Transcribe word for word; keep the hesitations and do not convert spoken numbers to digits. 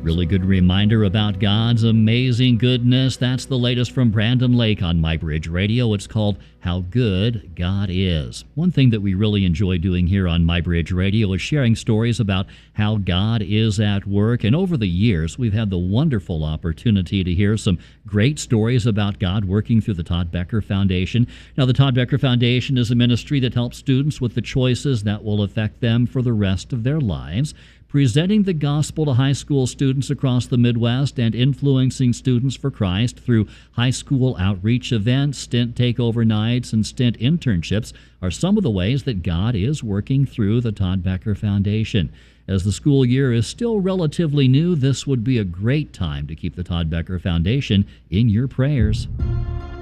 Really good reminder about God's amazing goodness. That's the latest from Brandon Lake on MyBridge Radio. It's called How Good God Is. One thing that we really enjoy doing here on MyBridge Radio is sharing stories about how God is at work. And over the years, we've had the wonderful opportunity to hear some great stories about God working through the Todd Becker Foundation. Now, the Todd Becker Foundation is a ministry that helps students with the choices that will affect them for the rest of their lives, presenting the gospel to high school students across the Midwest and influencing students for Christ through high school outreach events, stint takeover nights, and stint internships are some of the ways that God is working through the Todd Becker Foundation. As the school year is still relatively new, this would be a great time to keep the Todd Becker Foundation in your prayers.